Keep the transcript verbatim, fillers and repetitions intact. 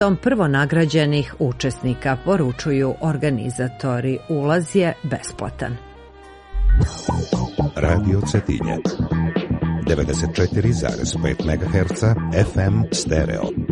Tom prvo nagrađenih učesnika poručuju organizatori. Ulaz je besplatan. Radio Cetinje devedeset četiri zarez pet megaherca F M stereo.